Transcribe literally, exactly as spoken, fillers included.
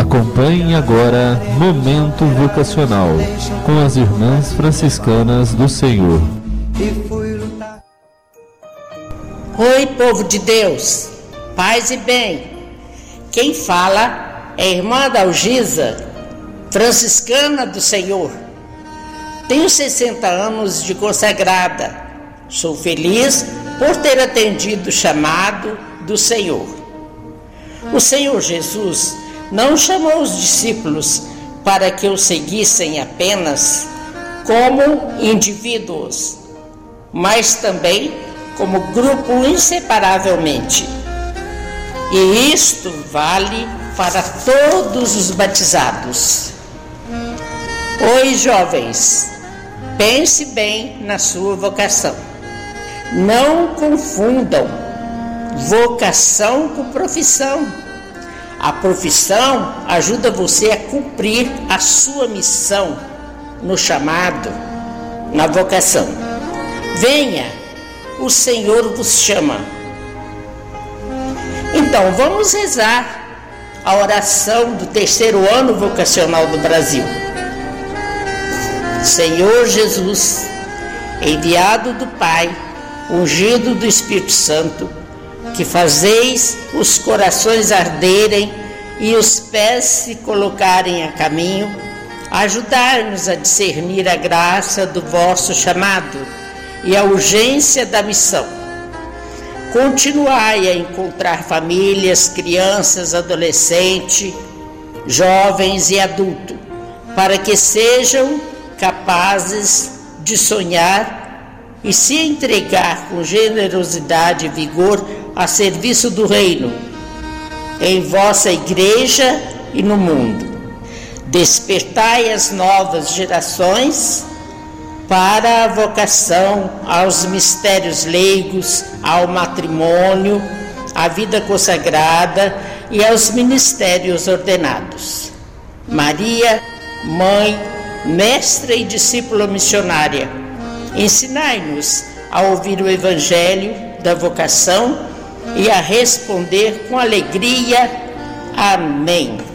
Acompanhe agora Momento Vocacional com as Irmãs Franciscanas do Senhor. Oi, povo de Deus, paz e bem. Quem fala é a irmã Dalgisa, franciscana do Senhor. Tenho sessenta anos de consagrada. Sou feliz por ter atendido o chamado do Senhor. O Senhor Jesus não chamou os discípulos para que o seguissem apenas como indivíduos, mas também como grupo inseparavelmente. E isto vale para todos os batizados. Oi, jovens, pense bem na sua vocação. Não confundam vocação com profissão. A profissão ajuda você a cumprir a sua missão no chamado, na vocação. Venha, o Senhor vos chama. Então, vamos rezar a oração do terceiro ano vocacional do Brasil. Senhor Jesus, enviado do Pai, ungido do Espírito Santo, que fazeis os corações arderem e os pés se colocarem a caminho, ajudai-nos a discernir a graça do vosso chamado e a urgência da missão. Continuai a encontrar famílias, crianças, adolescentes, jovens e adultos, para que sejam capazes de sonhar e se entregar com generosidade e vigor a serviço do reino, em vossa igreja e no mundo. Despertai as novas gerações para a vocação aos mistérios leigos, ao matrimônio, à vida consagrada e aos ministérios ordenados. Maria, mãe, mestra e discípula missionária, ensinai-nos a ouvir o Evangelho da vocação e a responder com alegria. Amém.